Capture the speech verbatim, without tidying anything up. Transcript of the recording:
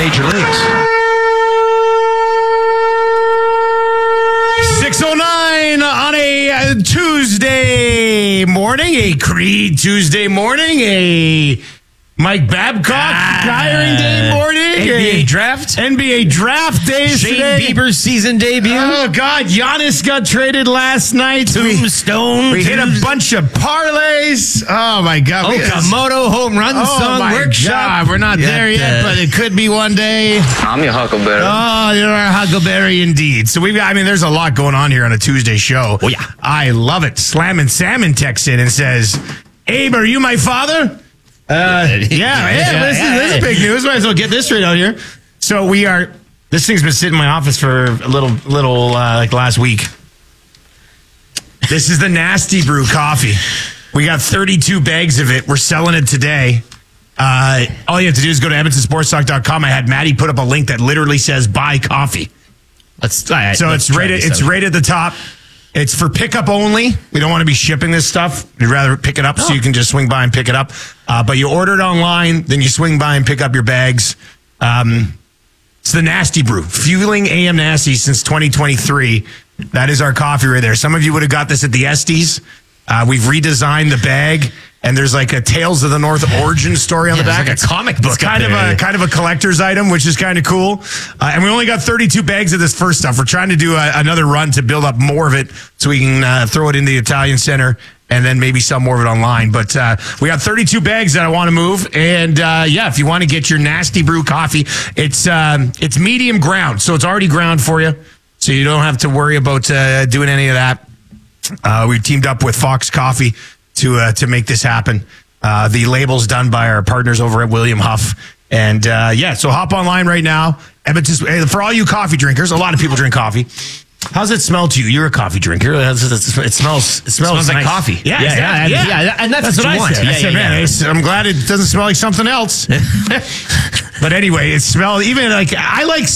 major leagues. six oh nine on a uh, Tuesday morning, a Creed Tuesday morning, a Mike Babcock Ah, hiring day morning, N B A draft. N B A draft day Shane today. Bieber's season debut. Oh, God. Giannis got traded last night. Tombstone. We, we hit a bunch of parlays. Oh, my God. We- Okamoto home run Oh, song my workshop. God. We're not Yeah, there yet, uh, but it could be one day. I'm your Huckleberry. Oh, you're a Huckleberry indeed. So we've got, I mean, there's a lot going on here on a Tuesday show. Oh, yeah. I love it. Slammin' Salmon texts in and says, Abe, are you my father? Uh, yeah, yeah, yeah, this, yeah, is, this is yeah. big news. Might as well get this straight out here. So we are, this thing's been sitting in my office for a little, little, uh, like last week. This is the Nasty Brew coffee. We got thirty-two bags of it. We're selling it today. Uh, all you have to do is go to edmonton sports talk dot com. I had Maddie put up a link that literally says buy coffee. Let's, all right, So let's it's try right at, this it's out. right at the top. It's for pickup only. We don't want to be shipping this stuff. We'd rather pick it up so you can just swing by and pick it up. Uh, but you order it online, then you swing by and pick up your bags. Um, it's the Nasty Brew, fueling A M Nasty since twenty twenty-three. That is our coffee right there. Some of you would have got this at the Estes. Uh, we've redesigned the bag, and there's like a Tales of the North origin story on Yeah, the back. there's like a comic book It's kind up of there. a kind of a collector's item, which is kind of cool. Uh, and we only got thirty-two bags of this first stuff. We're trying to do a, another run to build up more of it so we can uh, throw it in the Italian Center and then maybe sell more of it online. But uh, we got thirty-two bags that I want to move. And uh, yeah, if you want to get your Nasty Brew coffee, it's um, it's medium ground. So it's already ground for you. So you don't have to worry about uh, doing any of that. Uh, we teamed up with Fox Coffee to uh, to make this happen. Uh, the label's done by our partners over at William Huff. And uh, yeah, so hop online right now. Edmonton, for all you coffee drinkers, a lot of people drink coffee. How's it smell to you? You're a coffee drinker. It smells. It smells, it smells like nice. coffee. Yeah, Yeah, exactly. yeah, yeah, and that's what I you want. said. I Yeah, said, yeah, man, yeah. it's- I'm glad it doesn't smell like something else. But anyway, it smells even like I like.